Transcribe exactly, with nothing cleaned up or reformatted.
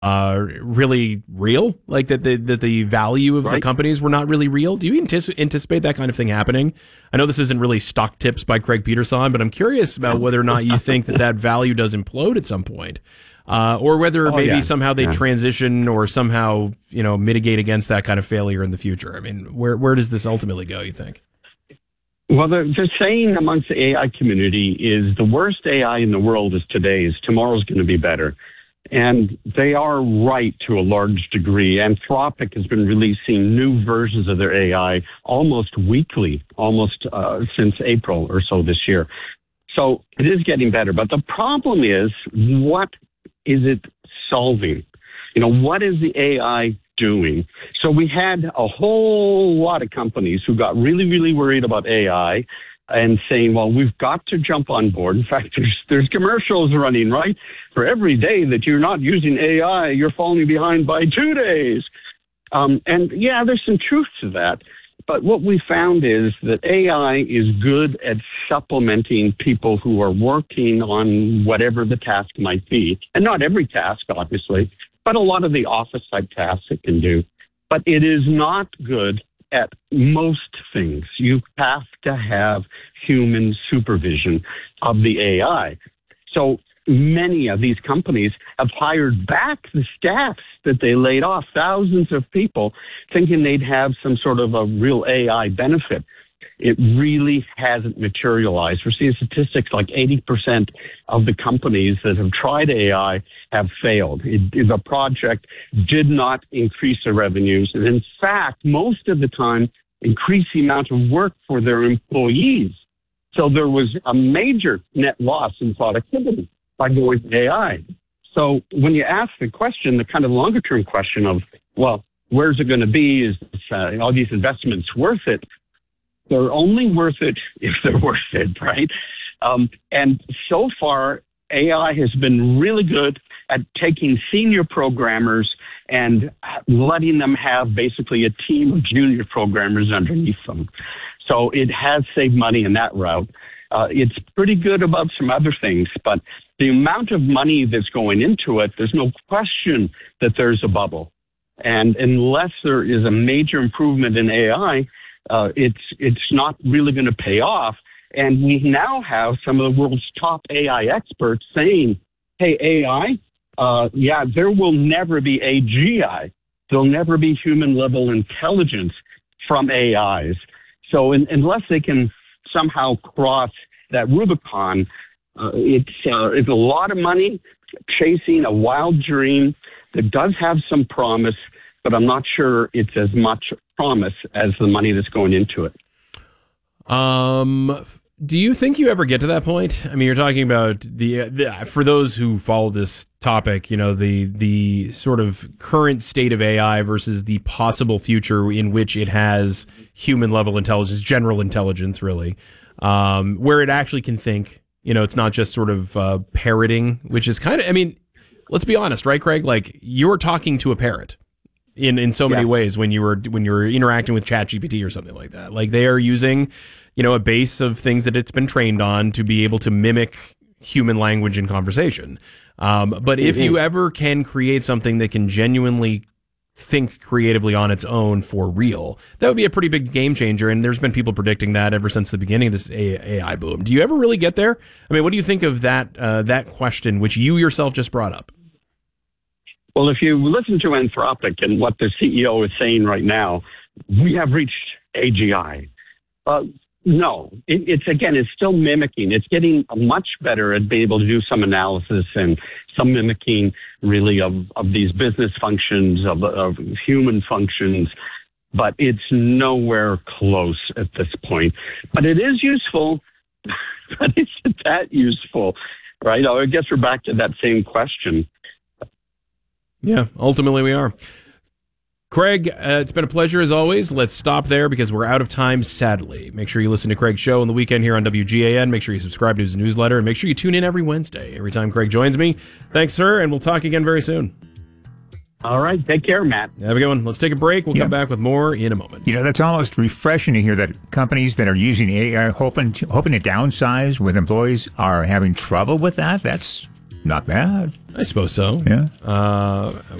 uh, really real? Like that the, that the value of Right. the companies were not really real? Do you antici- anticipate that kind of thing happening? I know this isn't really stock tips by Craig Peterson, but I'm curious about whether or not you think that that value does implode at some point. Uh, or whether Oh, maybe yeah. somehow they Yeah. transition or somehow, you know, mitigate against that kind of failure in the future. I mean, where where does this ultimately go, you think? Well, the, the saying amongst the A I community is the worst A I in the world is today's. Tomorrow's going to be better. And they are right to a large degree. Anthropic has been releasing new versions of their A I almost weekly, almost uh, since April or so this year. So it is getting better. But the problem is, what is it solving? You know, what is the A I doing? So we had a whole lot of companies who got really, really worried about A I and saying, well, we've got to jump on board. In fact, there's, there's commercials running, right? For every day that you're not using A I, you're falling behind by two days. Um, and yeah, there's some truth to that. But what we found is that A I is good at supplementing people who are working on whatever the task might be. And not every task, obviously, but a lot of the office type tasks it can do. But it is not good at most things. You have to have human supervision of the A I. So many of these companies have hired back the staffs that they laid off, thousands of people, thinking they'd have some sort of a real A I benefit. It really hasn't materialized. We're seeing statistics like eighty percent of the companies that have tried A I have failed. It, the project did not increase their revenues. And in fact, most of the time, increase the amount of work for their employees. So there was a major net loss in productivity by going to A I. So when you ask the question, the kind of longer term question of, well, where's it going to be? Is uh, all these investments worth it? They're only worth it if they're worth it, right? Um, and so far, A I has been really good at taking senior programmers and letting them have basically a team of junior programmers underneath them. So it has saved money in that route. Uh, it's pretty good about some other things, but the amount of money that's going into it, there's no question that there's a bubble. And unless there is a major improvement in A I, uh, it's it's not really going to pay off. And we now have some of the world's top A I experts saying, hey, A I, uh, yeah, there will never be A G I. There'll never be human-level intelligence from A Is. So in, unless they can somehow cross that Rubicon, uh, it's, uh, it's a lot of money chasing a wild dream that does have some promise, but I'm not sure it's as much promise as the money that's going into it. Um, do you think you ever get to that point? I mean, you're talking about the, the for those who follow this topic, you know, the the sort of current state of A I versus the possible future in which it has human level intelligence, general intelligence, really, um, where it actually can think. You know, it's not just sort of uh, parroting, which is kind of, I mean, let's be honest, right, Craig? Like, you're talking to a parrot in, in so many Yeah. ways when you were when you were interacting with ChatGPT or something like that. Like, they are using, you know, a base of things that it's been trained on to be able to mimic human language and conversation. Um, but if Mm-hmm. you ever can create something that can genuinely think creatively on its own for real, that would be a pretty big game changer. And there's been people predicting that ever since the beginning of this A I boom. Do you ever really get there? I mean, what do you think of that uh, that question, which you yourself just brought up? Well, if you listen to Anthropic and what the C E O is saying right now, we have reached A G I. Uh, no, it, it's again, it's still mimicking. It's getting much better at being able to do some analysis and some mimicking really of, of these business functions, of, of human functions, but it's nowhere close at this point. But it is useful, but it's not that useful, right? I guess we're back to that same question. Yeah, ultimately we are. Craig, uh, it's been a pleasure as always. Let's stop there because we're out of time, sadly. Make sure you listen to Craig's show on the weekend here on W G A N. Make sure you subscribe to his newsletter, and make sure you tune in every Wednesday, every time Craig joins me. Thanks, sir, and we'll talk again very soon. All right. Take care, Matt. Have a good one. Let's take a break. We'll Yeah. come back with more in a moment. You know, that's almost refreshing to hear that companies that are using A I hoping to, hoping to downsize with employees are having trouble with that. That's Not bad. I suppose so. Yeah. Uh,